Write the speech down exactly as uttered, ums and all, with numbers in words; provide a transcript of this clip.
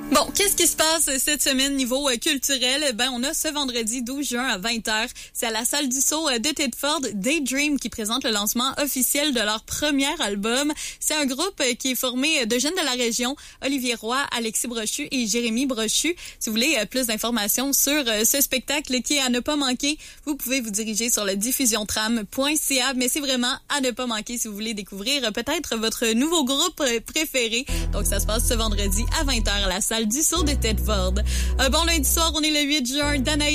Bon, qu'est-ce qui se passe cette semaine niveau euh, culturel? Ben, on a ce vendredi douze juin à vingt heures. C'est à la salle du Sceau euh, de Thetford, Daydream qui présente le lancement officiel de leur premier album. C'est un groupe euh, qui est formé de jeunes de la région, Olivier Roy, Alexis Brochu et Jérémy Brochu. Si vous voulez euh, plus d'informations sur euh, ce spectacle qui est à ne pas manquer, vous pouvez vous diriger sur le diffusion tram point c a, mais c'est vraiment à ne pas manquer si vous voulez découvrir euh, peut-être votre nouveau groupe euh, préféré. Donc, ça se passe ce vendredi à vingt heures à la salle du Sceau de Thetford. Un bon lundi soir, on est le huit juin. Danaï